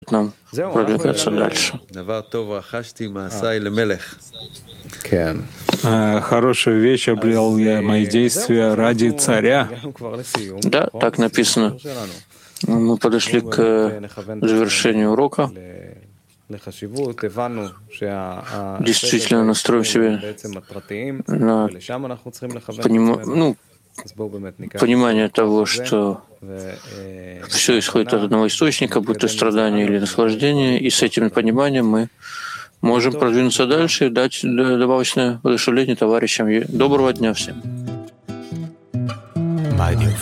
помогут нам продвигаться дальше. Хорошую вещь обрел я мои действия ради царя. Да, так написано. Мы подошли к завершению урока. Действительно настроим себя на понимание того, что все исходит от одного источника, будь то страдание или наслаждение, и с этим пониманием мы можем продвинуться дальше и дать добавочное воодушевление товарищам. Доброго дня всем!